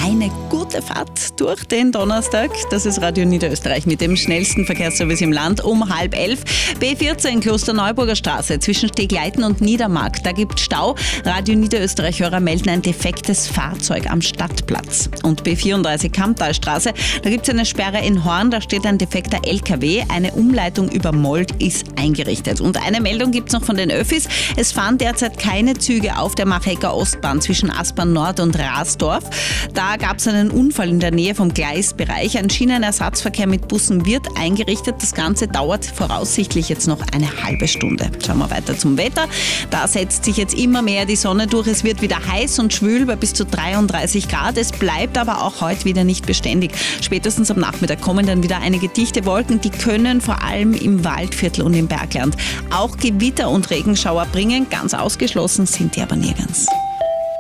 eine gute Fahrt durch den Donnerstag. Das ist Radio Niederösterreich mit dem schnellsten Verkehrsservice im Land um 10:30. B14 Klosterneuburger Straße zwischen Stegleiten und Niedermark. Da gibt Stau. Radio Niederösterreich-Hörer melden ein defektes Fahrzeug am Stadtplatz. Und B34 Kamptalstraße, da gibt es eine Sperre in Horn. Da steht ein defekter LKW. Eine Umleitung über Mold ist eingerichtet. Und eine Meldung gibt es noch von den Öffis. Es fahren derzeit keine Züge auf der Machecker Ostbahn zwischen Aspern Nord und Rasdorf. Da gab es einen Unfall in der Nähe vom Gleisbereich. Ein Schienenersatzverkehr mit Bussen wird eingerichtet. Das Ganze dauert voraussichtlich jetzt noch eine halbe Stunde. Schauen wir weiter zum Wetter. Da setzt sich jetzt immer mehr die Sonne durch. Es wird wieder heiß und schwül bei bis zu 33 Grad. Es bleibt aber auch heute wieder nicht beständig. Spätestens am Nachmittag kommen dann wieder einige dichte Wolken. Die können vor allem im Waldviertel und im Bergland auch Gewitter und Regenschauer bringen. Ganz ausgeschlossen sind die aber nirgends.